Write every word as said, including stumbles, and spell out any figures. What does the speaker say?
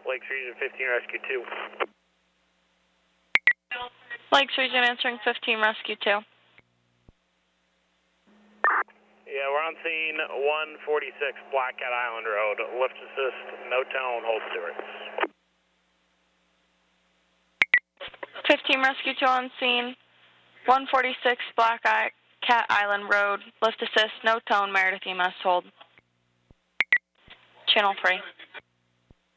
Lakes Region fifteen, Rescue two. Lakes Region answering fifteen, Rescue two. Yeah, we're on scene one forty-six Black Cat Island Road. Lift assist, no tone, hold Stewarts. fifteen, Rescue two on scene, one forty-six Black Cat Island Road. Lift assist, no tone, Meredith E M S, hold. Channel three.